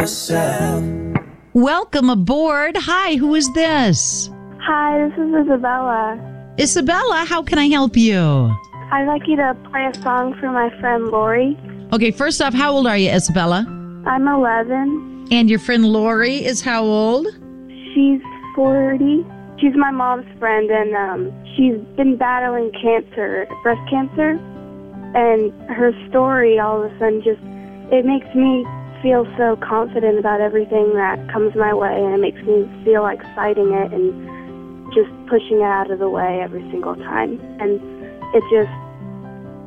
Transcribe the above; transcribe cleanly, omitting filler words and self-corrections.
myself. Welcome aboard. Hi, who is this? Hi, this is Isabella. Isabella, how can I help you? I'd like you to play a song for my friend Lori. Okay, first off, how old are you, Isabella? I'm 11. And your friend Lori is how old? She's 40. She's my mom's friend, and she's been battling cancer, breast cancer. And her story all of a sudden it makes me feel so confident about everything that comes my way, and it makes me feel like fighting it and just pushing it out of the way every single time. And it just